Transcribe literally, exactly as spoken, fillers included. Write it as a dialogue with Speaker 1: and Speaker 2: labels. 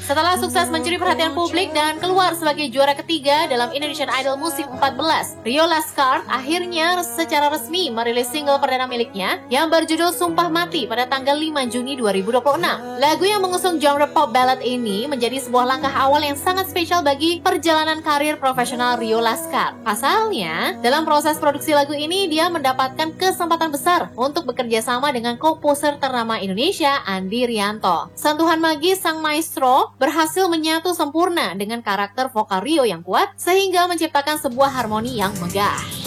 Speaker 1: Setelah sukses mencuri perhatian publik dan keluar sebagai juara ketiga dalam Indonesian Idol Musim empat belas, Rio Laskar akhirnya secara resmi merilis single perdana miliknya yang berjudul Sumpah Mati pada tanggal lima Juni dua ribu dua puluh enam. Lagu yang mengusung genre pop ballad ini menjadi sebuah langkah awal yang sangat spesial bagi perjalanan karir profesional Rio Laskar. Pasalnya, dalam proses produksi lagu ini dia mendapatkan kesempatan besar untuk bekerja sama dengan komposer ternama Indonesia, Andi Rianto. Sentuhan magis sang maestro berhasil menyatu sempurna dengan karakter vokal Rio yang kuat sehingga menciptakan sebuah harmoni yang megah.